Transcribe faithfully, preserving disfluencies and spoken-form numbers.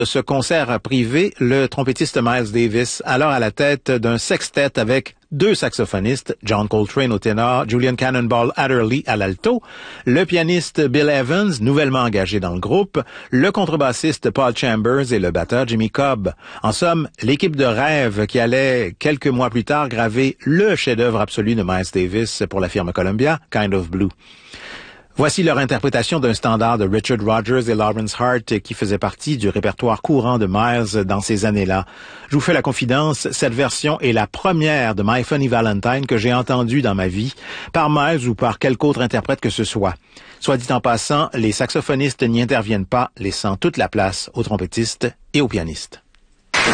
ce concert privé, le trompettiste Miles Davis, alors à la tête d'un sextet avec deux saxophonistes, John Coltrane au ténor, Julian Cannonball Adderley à l'alto, le pianiste Bill Evans, nouvellement engagé dans le groupe, le contrebassiste Paul Chambers et le batteur Jimmy Cobb. En somme, l'équipe de rêve qui allait, quelques mois plus tard, graver le chef-d'œuvre absolu de Miles Davis pour la firme Columbia, Kind of Blue. Voici leur interprétation d'un standard de Richard Rodgers et Lawrence Hart qui faisait partie du répertoire courant de Miles dans ces années-là. Je vous fais la confidence, cette version est la première de My Funny Valentine que j'ai entendue dans ma vie, par Miles ou par quelque autre interprète que ce soit. Soit dit en passant, les saxophonistes n'y interviennent pas, laissant toute la place aux trompettistes et aux pianistes.